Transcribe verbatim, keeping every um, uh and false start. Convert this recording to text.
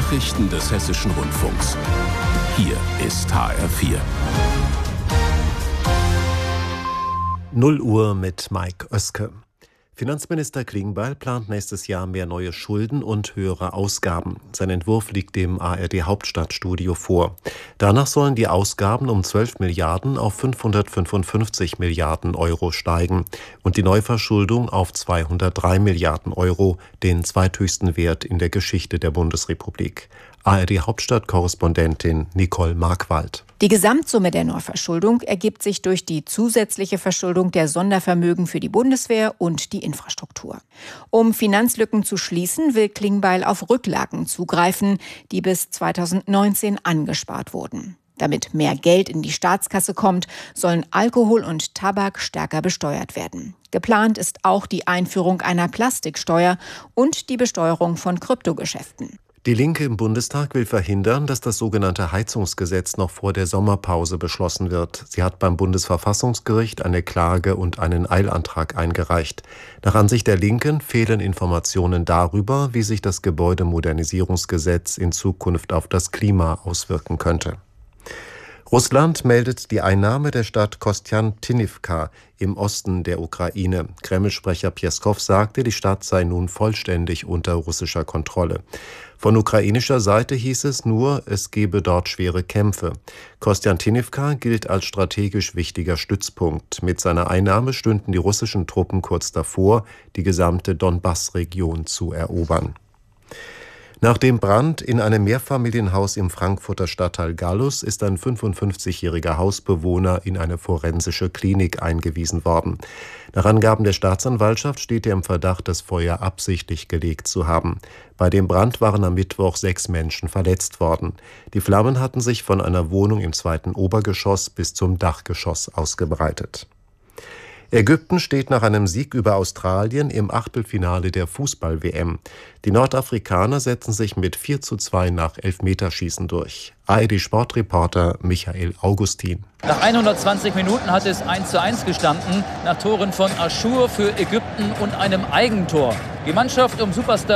Nachrichten des Hessischen Rundfunks. Hier ist H R vier. null Uhr mit Mike Oeske. Finanzminister Klingbeil plant nächstes Jahr mehr neue Schulden und höhere Ausgaben. Sein Entwurf liegt dem A R D-Hauptstadtstudio vor. Danach sollen die Ausgaben um zwölf Milliarden auf fünfhundertfünfundfünfzig Milliarden Euro steigen und die Neuverschuldung auf zweihundertdrei Milliarden Euro, den zweithöchsten Wert in der Geschichte der Bundesrepublik. A R D-Hauptstadtkorrespondentin Nicole Markwald. Die Gesamtsumme der Neuverschuldung ergibt sich durch die zusätzliche Verschuldung der Sondervermögen für die Bundeswehr und die Infrastruktur. Um Finanzlücken zu schließen, will Klingbeil auf Rücklagen zugreifen, die bis zweitausendneunzehn angespart wurden. Damit mehr Geld in die Staatskasse kommt, sollen Alkohol und Tabak stärker besteuert werden. Geplant ist auch die Einführung einer Plastiksteuer und die Besteuerung von Kryptogeschäften. Die Linke im Bundestag will verhindern, dass das sogenannte Heizungsgesetz noch vor der Sommerpause beschlossen wird. Sie hat beim Bundesverfassungsgericht eine Klage und einen Eilantrag eingereicht. Nach Ansicht der Linken fehlen Informationen darüber, wie sich das Gebäudemodernisierungsgesetz in Zukunft auf das Klima auswirken könnte. Russland meldet die Einnahme der Stadt Kostjantinivka im Osten der Ukraine. Kreml-Sprecher Pjeskow sagte, die Stadt sei nun vollständig unter russischer Kontrolle. Von ukrainischer Seite hieß es nur, es gebe dort schwere Kämpfe. Kostjantinivka gilt als strategisch wichtiger Stützpunkt. Mit seiner Einnahme stünden die russischen Truppen kurz davor, die gesamte Donbass-Region zu erobern. Nach dem Brand in einem Mehrfamilienhaus im Frankfurter Stadtteil Gallus ist ein fünfundfünfzigjähriger Hausbewohner in eine forensische Klinik eingewiesen worden. Nach Angaben der Staatsanwaltschaft steht er im Verdacht, das Feuer absichtlich gelegt zu haben. Bei dem Brand waren am Mittwoch sechs Menschen verletzt worden. Die Flammen hatten sich von einer Wohnung im zweiten Obergeschoss bis zum Dachgeschoss ausgebreitet. Ägypten steht nach einem Sieg über Australien im Achtelfinale der Fußball-W M. Die Nordafrikaner setzen sich mit vier zu zwei nach Elfmeterschießen durch. A R D-Sportreporter Michael Augustin. Nach hundertzwanzig Minuten hat es eins zu eins gestanden, nach Toren von Aschur für Ägypten und einem Eigentor. Die Mannschaft um Superstar